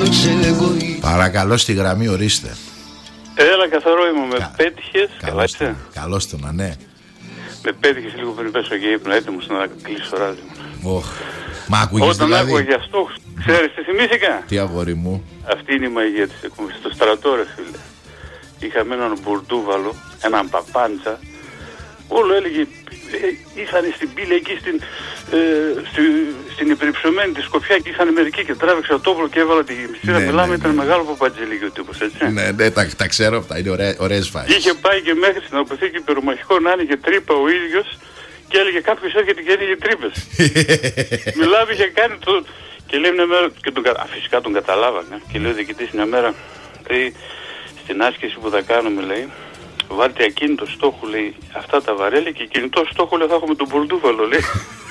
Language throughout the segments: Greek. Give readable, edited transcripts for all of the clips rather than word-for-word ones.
Παρακαλώ στη γραμμή, ορίστε. Έλα, καθαρό είμαι, με πέτυχες. Καλά είστε? Καλώς το να, ναι. Με πέτυχες λίγο πριν πέσω για ύπνο, έτοιμος να κλείσω ράδιο. Μα ακούγες όταν δηλαδή? άκουγα για στόχους, ξέρεις τι θυμήθηκα? Τι αγόρι μου? Αυτή είναι η μαγεία της εκπομπής. Στο στρατό, ρε φίλε. Είχαμε έναν μπουρντούβαλο, έναν παπάντσα. Όλο έλεγε, ήσανε στην πύλη εκεί στην υπερυψωμένη τη Σκοπιά και ήσανε μερικοί και τράβηξα το όπλο και έβαλα τη μυστήρα. Μιλάμε, ήταν μεγάλο παπαντζελίκι ο τύπος, έτσι. Ναι, τα ξέρω αυτά, είναι ωραίες φάσεις. Είχε πάει και μέχρι στην αποθήκη πυρομαχικών να άνοιγε τρύπα ο ίδιος και έλεγε κάποιος έρχεται και άνοιγε τρύπες. Μιλάμε, είχε κάνει το... Και λέει μια μέρα, και φυσικά τον καταλάβανε, και λέει ο διοικητής μια μέρα, λέει, στην άσκηση που θα κάνουμε, λέει, βάλτε ακίνητο στόχο, λέει, αυτά τα βαρέλια και κινητό στόχο, λέει, θα έχουμε τον μπουρντούφαλο, λέει.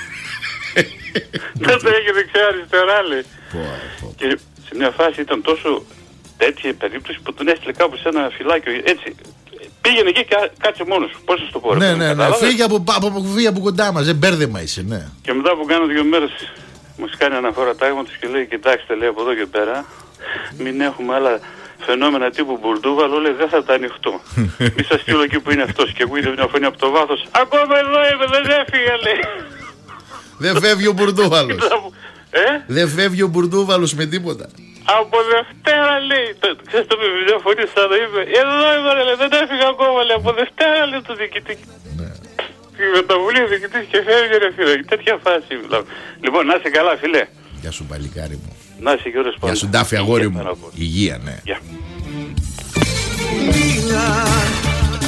Δεν το έχει δεξιά αριστερά, λέει. Και σε μια φάση ήταν τόσο τέτοια περίπτωση που τον έστειλε κάπου σε ένα φυλάκιο, έτσι. Πήγαινε εκεί και κάτσε μόνος σου. Πώς θα το πω, ρε? Ναι, φύγε από κοντά μας, μπέρδεμα είσαι, ναι. Και μετά που κάνω 2 μέρες μου κάνει αναφορά τάγματος και λέει, κοιτάξτε, λέει, από εδώ και πέρα μην έχουμε άλλα φαινόμενα τύπου μπουρντούβαλο, λέει, δεν θα τα ανοιχτώ. Μη σας στείλω εκεί που είναι αυτός. Και ακούγεται μια φωνή από το βάθος, ακόμα εδώ είμαι, δεν έφυγα, λέει. Δεν φεύγει ο μπουρντούβαλος. Δεν φεύγει ο μπουρντούβαλος με τίποτα. Από Δευτέρα, λέει, ξέρεις το μια φωνή σαν να είπε, εδώ είμαι, λέει, δεν έφυγα ακόμα, λέει, από Δευτέρα, λέει, το διοικητή. Η μεταβολή ο διοικητής και φεύγει, ρε φίλε, τέτοια φάση. Λοιπόν, να είσαι καλά, φίλε. Γεια σου, παλικάρι μου. Να είσαι και ώρες πάνω. Γεια σου, Ντάφη, αγόρι μου. Υγεία, ναι. Γεια.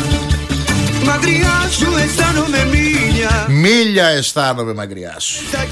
Μακριά σου αισθάνομαι μίλια. Μίλια αισθάνομαι μακριά σου.